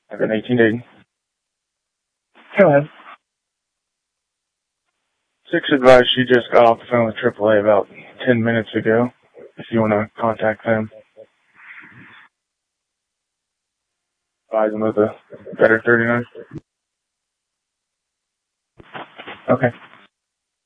I've been 1880. Go ahead. 6 advised she just got off the phone with AAA about 10 minutes ago, if you want to contact them. Advise them of the better 39. Okay.